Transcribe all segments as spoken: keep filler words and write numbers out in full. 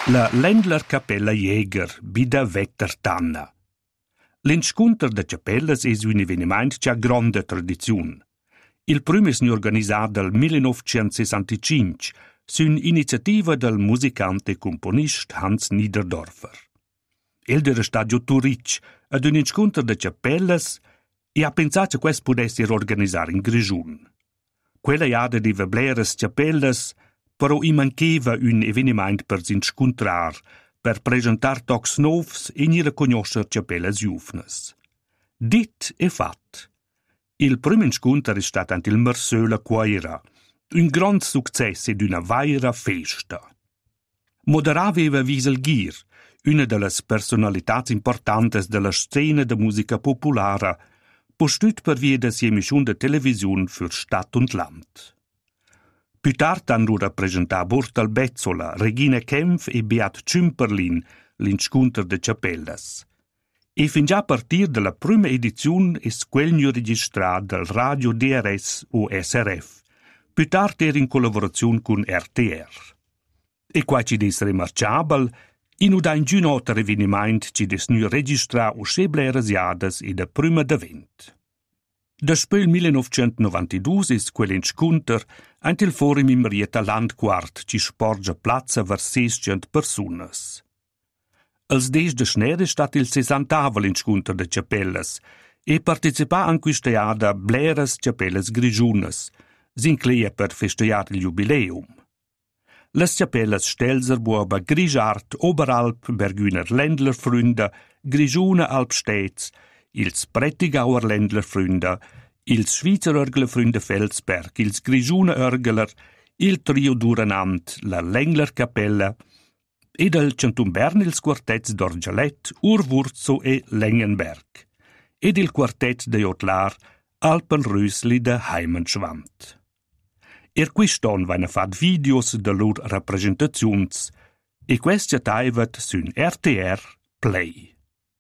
La Ländler Capella Jäger bida vetter tanna. L'enscunter de capellas es un eveniment c'ha gronda tradiziun. Il prüm es organizzat del millenovecentosessantacinc s'ün iniziativa del musicante e componist Hans Niederdorfer. El era stadio Turic ad un enscunter de capellas e ha pensato che quest pudesse organizzare in Grischun. Quella iada deva bleras capellas, però i mancheva un eveniment per s'inscontrar, per presentar tocs novs e ni riconoscer capellas giuvnas. Dit e fat. Il primo inscontro è stato ant il Marsöla Quaira, un grand success ed una vaira festa. Moderava aveva Wiesel Gier, una delle personalità importanti della scena de musica popolare, postut per via de sia emissione de televisione für Stadt und Land. Più tard hanno rappresentato Burtal Bezzola, Regina Kempf e Beat Cümperlin l'inscontro de capellas. E fin già a partire dalla prima edizione es quel registrato dal radio D R S o S R F, più tard era in collaborazione con R T R. E qua ci des remarciabel, in un un giun altro eveniment ci des nu registra o sebleras jadas e da prima d'avent. Despö il millenovecentonovantadue es quell'enscunter ant il forum in Marietta Landquart ci sporge plazza vers sescent personas. Els des de Schner è stat il sessantavel enscunter de capellas e partecipà an quista jada bleras capellas grigiunas, s'inclea per festejar il jubileum. Las capellas Stelzer, Buoba, Grischart, Oberalp, Bergüner Ländlerfründe, Grischuna Alpstets, ils Prättigauer Ländlerfründe, ils Schweizerörglerfründe Felsberg, ils Grischuna Örgeler, il trio Duranant, la Längler Capella, ed el Canton Bern ils quartets d'Orgelet, Urwurzo e Lengenberg, ed il quartet de Jotlar, Alpenrösli de Heimenschwand. Er quiston vaina fat videos de lor rappresentaziuns e questa taivat sun R T R Play.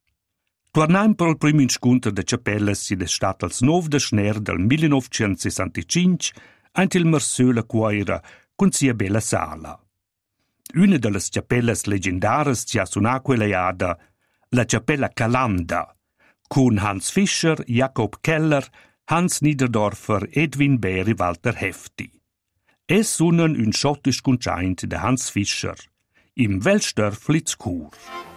Tornaim per il prim inscunter de capellas si des stat als nov de Schner del millenovecentosessantacinc ant il Marsöla Quaira con sia bella sala. Una de las capellas legendaras ci ha sunà quella jada, la capella Calanda, con Hans Fischer, Jakob Keller, Hans Niederdorfer, Edwin Beer e Walter Hefti. Es sunnen un schottisch Kunscheint de Hans Fischer, im Weltstörfli Z'Chur.